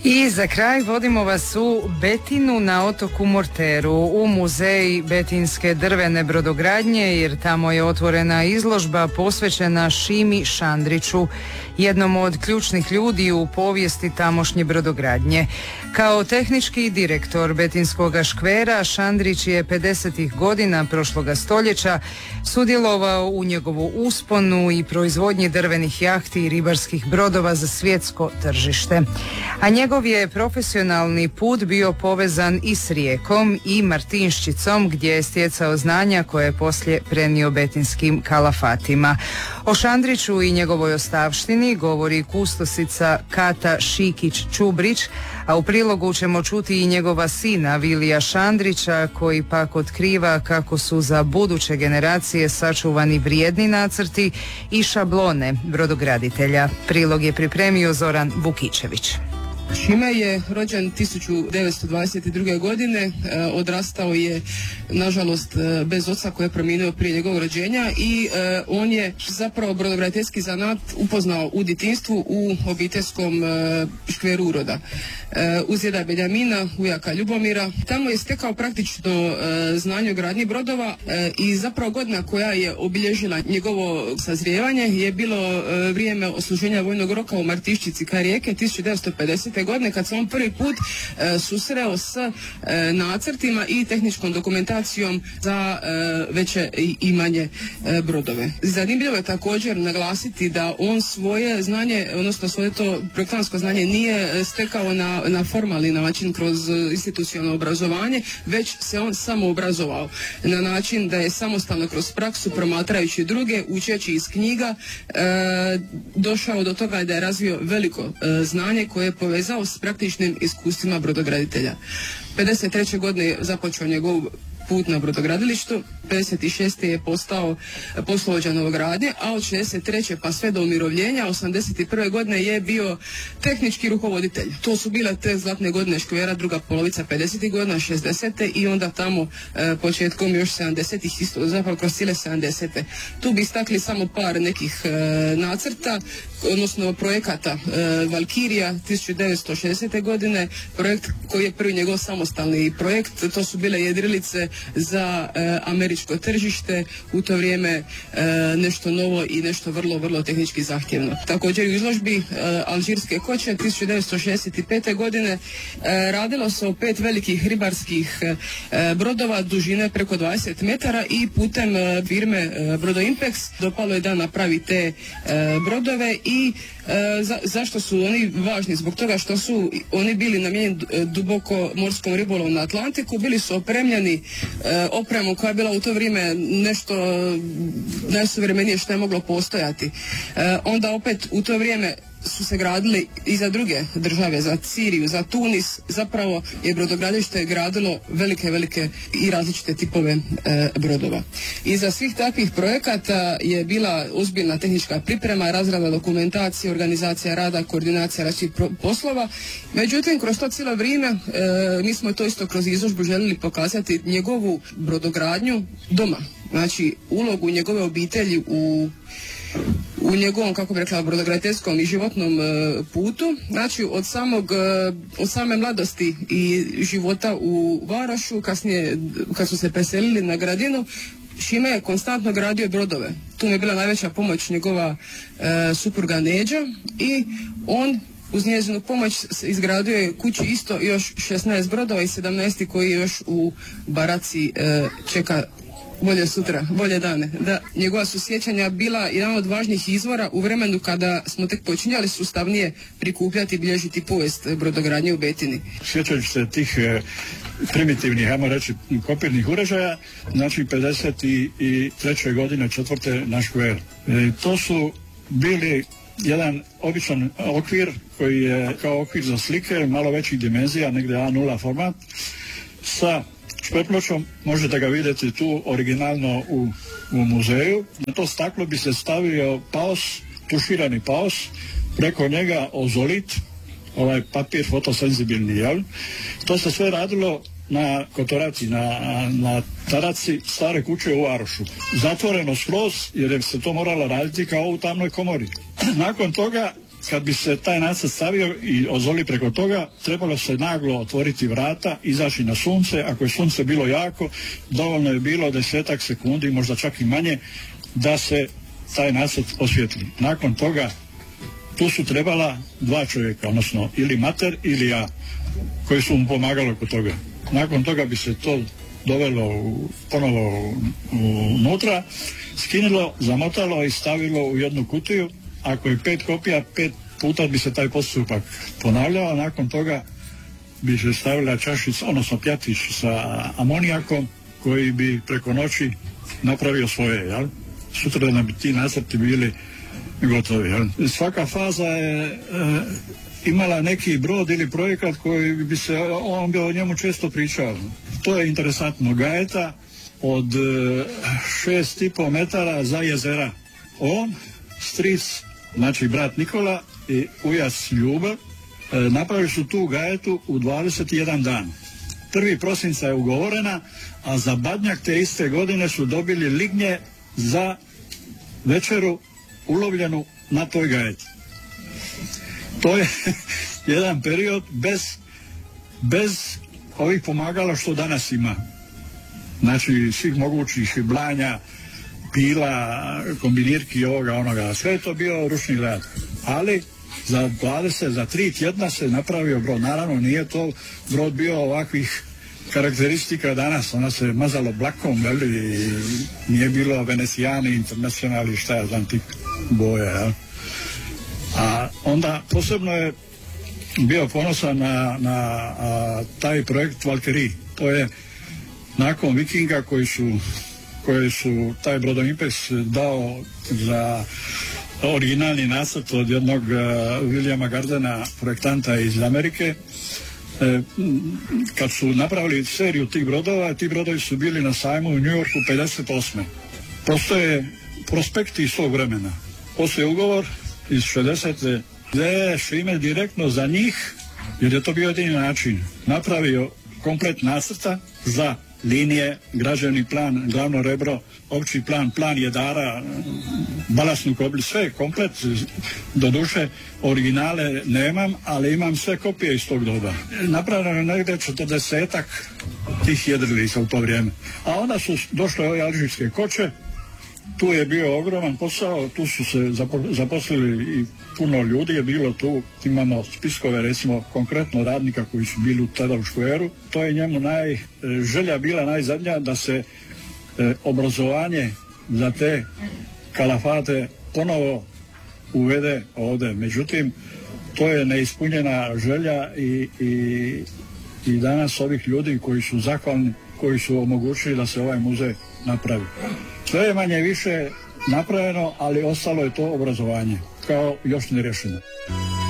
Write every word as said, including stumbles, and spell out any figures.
I za kraj vodimo vas u Betinu na otoku Morteru, u muzej betinske drvene brodogradnje, jer tamo je otvorena izložba posvećena Šimi Šandriću, jednom od ključnih ljudi u povijesti tamošnje brodogradnje. Kao tehnički direktor Betinskoga škvera, Šandrić je pedesetih godina prošloga stoljeća sudjelovao u njegovu usponu i proizvodnji drvenih jahti i ribarskih brodova za svjetsko tržište. A njegov je profesionalni put bio povezan i s Rijekom i Martinščicom, gdje je stjecao znanja koje je poslije prenio betinskim kalafatima. O Šandriću i njegovoj ostavštini govori kustosica Kata Šikić-Čubrić, a u prilogu ćemo čuti i njegova sina Vilija Šandrića, koji pak otkriva kako su za buduće generacije sačuvani vrijedni nacrti i šablone brodograditelja. Prilog je pripremio Zoran Vukičević. Šime je rođen tisuću devetsto dvadeset druge. godine, e, odrastao je nažalost e, bez oca koji je preminuo prije njegovog rođenja i e, on je zapravo brodograditeljski zanat upoznao u djetinjstvu u obiteljskom e, škveru Uroda. E, uz djeda Benjamina, ujaka Ljubomira, tamo je stekao praktično e, znanje o gradnji brodova e, i zapravo godina koja je obilježila njegovo sazrijevanje je bilo e, vrijeme odsluženja vojnog roka u Martinščici kraj Rijeke tisuću devetsto pedesete. godine kad se on prvi put e, susreo s e, nacrtima i tehničkom dokumentacijom za e, veće i, i manje e, brodove. Zanimljivo je također naglasiti da on svoje znanje, odnosno svoje to projektantsko znanje nije stekao na, na formalni način kroz institucionalno obrazovanje, već se on samo obrazovao na način da je samostalno kroz praksu, promatrajući druge, učeći iz knjiga, e, došao do toga da je razvio veliko e, znanje koje je povezao s praktičnim iskustvima brodograditelja. pedeset treće. godine je započeo njegov put na brodogradilištu, pedeset šeste. je postao poslovođa novogradnje, a od šezdeset treće pa sve do umirovljenja, osamdeset prve. godine je bio tehnički rukovoditelj. To su bile te zlatne godine škvera, druga polovica pedesetih. godina, šezdesete. i onda tamo e, početkom još sedamdesetih. isto, zapravo kroz cijele sedamdesete. Tu bi istakli samo par nekih e, nacrta, odnosno projekata e, Valkirija tisuću devetsto šezdesete. godine, projekt koji je prvi njegov samostalni projekt, to su bile jedrilice za e, američko tržište, u to vrijeme e, nešto novo i nešto vrlo, vrlo tehnički zahtjevno. Također u izložbi e, Alžirske koče tisuću devetsto šezdeset pete. godine e, radilo se o pet velikih ribarskih e, brodova dužine preko dvadeset metara i putem e, firme e, Brodoimpex dopalo je da napravi te e, brodove i e, za, zašto su oni važni? Zbog toga što su oni bili namijenjeni duboko morskom ribolovu na Atlantiku, bili su opremljeni e, opremom koja je bila u to vrijeme nešto najsuvremenije što je moglo postojati. E, onda opet u to vrijeme su se gradili i za druge države, za Siriju, za Tunis, zapravo je brodogradilište gradilo velike, velike i različite tipove e, brodova. Iza svih takvih projekata je bila ozbiljna tehnička priprema, razrada dokumentacije, organizacija rada, koordinacija različitih poslova. Međutim, kroz to cijelo vrijeme e, mi smo to isto kroz izložbu željeli pokazati njegovu brodogradnju doma. Znači, ulogu njegove obitelji u u njegovom, kako bi rekla, brodograditeljskom i životnom e, putu. Znači, od samog, e, od same mladosti i života u Varašu, kasnije kad su se preselili na Gradinu, Šime je konstantno gradio brodove. Tu mi je bila najveća pomoć njegova e, supruga Neđa i on uz njezinu pomoć izgradio je kući isto još šesnaest brodova i sedamnaest koji još u baraci e, čeka bolje sutra, bolje dane. Da, njegova su sjećanja bila jedan od važnih izvora u vremenu kada smo tek počinjali sustavnije prikupljati i bilježiti povijest brodogradnje u Betini. Sjećajući se tih e, primitivnih, ajmo reći, kopirnih uređaja, znači pedeset treće. godine, četvrte na škver. E, to su bili jedan običan okvir koji je kao okvir za slike, malo većih dimenzija, negdje A nula format, sa špetločom, možete ga vidjeti tu originalno u, u muzeju. Na to staklo bi se stavio paos, tuširani paos, preko njega ozolit, ovaj papir fotosenzibilni, jel? To se sve radilo na kotoraci, na, na taraci stare kuće u Arošu. Zatvoreno skroz, jer je se to moralo raditi kao u tamnoj komori. Nakon toga kad bi se taj nacrt stavio i ozoli preko toga, trebalo se naglo otvoriti vrata, izaći na sunce. Ako je sunce bilo jako, dovoljno je bilo desetak sekundi, možda čak i manje, da se taj nacrt osvijetli. Nakon toga tu su trebala dva čovjeka, odnosno ili mater ili ja, koji su mu pomagali oko toga. Nakon toga bi se to dovelo u, ponovo unutra, skinulo, zamotalo i stavilo u jednu kutiju. Ako je pet kopija, pet puta bi se taj postupak ponavljao, nakon toga bi se stavila čašica, odnosno pjatić sa amonijakom koji bi preko noći napravio svoje, jel? Sutra da bi ti nacrti bili gotovi, jel? Svaka faza je e, imala neki brod ili projekat koji bi se, on bi o njemu često pričao. To je interesantno. Gajeta od šest i pol metara za jezera. On, stric, znači brat Nikola i ujas Ljubav, e, napravili su tu gajetu u dvadeset jedan dan. prvi prosinca je ugovorena, a za Badnjak te iste godine su dobili lignje za večeru ulovljenu na toj gajeti. To je jedan period bez, bez ovih pomagala što danas ima. Znači svih mogućih blanja, pila, kombinirki ovoga onoga. Sve je to bio ručni rad. Ali za dvadeset, za tri tjedna se napravio brod. Naravno nije to brod bio ovakvih karakteristika danas. Ona se mazalo blakom, veli, i nije bilo Venecijani, internacionali, šta ja znam, tip boja. Ja. A onda posebno je bio ponosan na, na a, taj projekt Valkyrie. To je nakon Vikinga koji su, koji su taj Brodoimpeks dao za originalni nacrt od jednog uh, Williama Gardena, projektanta iz Amerike. E, kad su napravili seriju tih brodova, ti brodovi su bili na sajmu u New Yorku pedeset osme. Postoje prospekti iz tog vremena. Postoje ugovor iz šezdesete gdje je Šime direktno za njih, jer je to bio jedini način, napravio komplet nacrta za linije, građevni plan, glavno rebro, opći plan, plan jedara, balastnu koblju, sve komplet. Doduše originale nemam, ali imam sve kopije iz tog doba. Napravljeno je negdje četrdesetak tih jedrilica u to vrijeme. A onda su došle ove alžirske koče, tu je bio ogroman posao, tu su se zaposlili i puno ljudi je bilo tu, imamo spiskove recimo konkretno radnika koji su bili tada u škveru. To je njemu naj, želja bila najzadnja da se e, obrazovanje za te kalafate ponovo uvede ovdje. Međutim, to je neispunjena želja i, i, i danas ovih ljudi koji su zahvalni, koji su omogućili da se ovaj muzej napravi. Sve je manje više napravljeno, ali ostalo je to obrazovanje kao još nerješeno.